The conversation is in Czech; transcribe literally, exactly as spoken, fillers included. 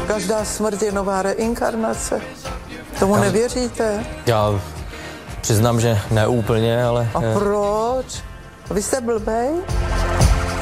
každá smrt je nová reinkarnace. Tomu Já- nevěříte? Já přiznám, že ne úplně, ale... A eh, proč? Vy jste blbej?